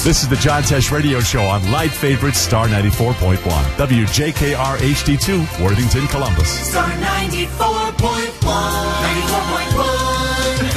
This is the John Tesh Radio Show on Light Favorite Star 94.1. WJKR HD2, Worthington, Columbus. Star 94.1. 94.1.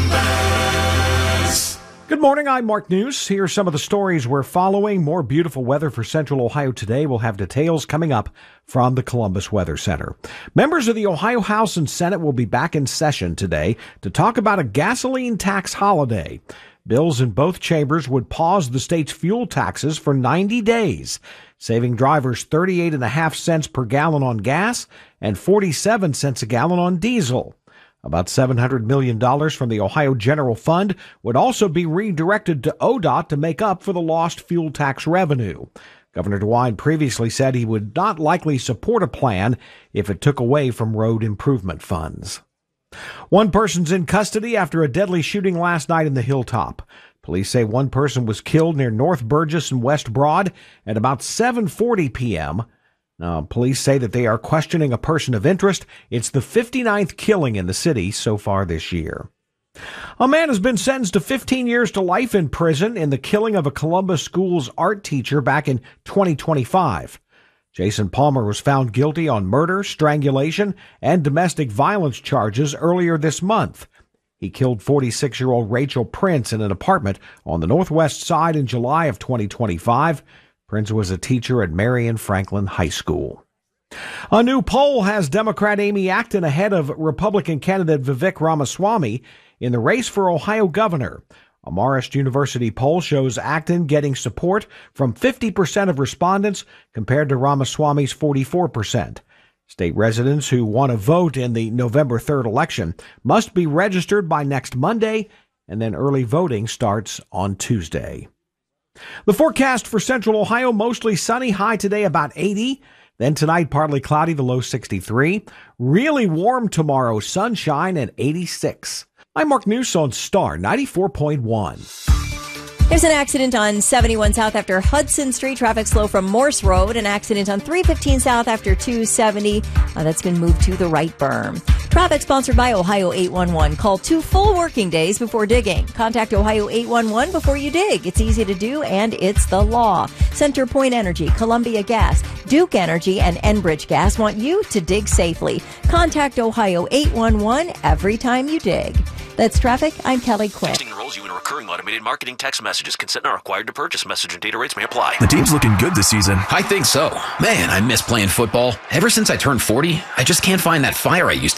Columbus. Good morning, I'm Mark News. Here are some of the stories we're following. More beautiful weather for Central Ohio today. We'll have details coming up from the Columbus Weather Center. Members of the Ohio House and Senate will be back in session today to talk about a gasoline tax holiday. Bills in both chambers would pause the state's fuel taxes for 90 days, saving drivers 38.5 cents per gallon on gas and 47 cents a gallon on diesel. About $700 million from the Ohio General Fund would also be redirected to ODOT to make up for the lost fuel tax revenue. Governor DeWine previously said he would not likely support a plan if it took away from road improvement funds. One person's in custody after a deadly shooting last night in the Hilltop. Police say one person was killed near North Burgess and West Broad at about 7:40 p.m. Police say that they are questioning a person of interest. It's the 59th killing in the city so far this year. A man has been sentenced to 15 years to life in prison in the killing of a Columbus Schools art teacher back in 2025. Jason Palmer was found guilty on murder, strangulation, and domestic violence charges earlier this month. He killed 46-year-old Rachel Prince in an apartment on the Northwest Side in July of 2025. Prince was a teacher at Marion Franklin High School. A new poll has Democrat Amy Acton ahead of Republican candidate Vivek Ramaswamy in the race for Ohio governor. A Marist University poll shows Acton getting support from 50% of respondents compared to Ramaswamy's 44%. State residents who want to vote in the November 3rd election must be registered by next Monday, and then early voting starts on Tuesday. The forecast for Central Ohio, mostly sunny, high today about 80. Then tonight, partly cloudy, the low 63. Really warm tomorrow, sunshine at 86. I'm Mark News on Star 94.1. There's an accident on 71 South after Hudson Street. Traffic slow from Morse Road. An accident on 315 South after 270. That's been moved to the right berm. Traffic sponsored by Ohio 811. Call 2 full working days before digging. Contact Ohio 811 before you dig. It's easy to do, and it's the law. Center Point Energy, Columbia Gas, Duke Energy, and Enbridge Gas want you to dig safely. Contact Ohio 811 every time you dig. That's traffic. I'm Kelly Quinn. Texting enrolls you in a recurring automated marketing text messages. Consent not required to purchase. Message and data rates may apply. The team's looking good this season. I think so. Man, I miss playing football. Ever since I turned 40, I just can't find that fire I used to